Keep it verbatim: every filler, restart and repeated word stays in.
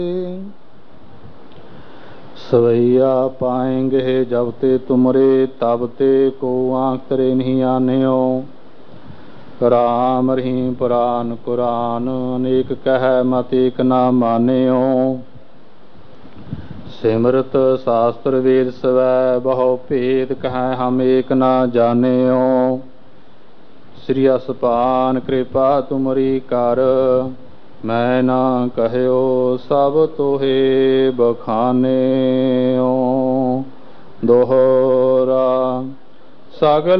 सवैया पाएंगे जब ते तुमरे, तब ते को आँख तरे नहीं आन्यो। राम रहीम पुराण कुरान, अनेक कह मत एक ना मान्यो। सिमरत शास्त्र वेद सवै, बहु भेद कह हम एक ना जान्यो। श्री असपान कृपा तुमरी कर, मैं ना कहयो सब तोहे बखान्यो। दोहरा सगल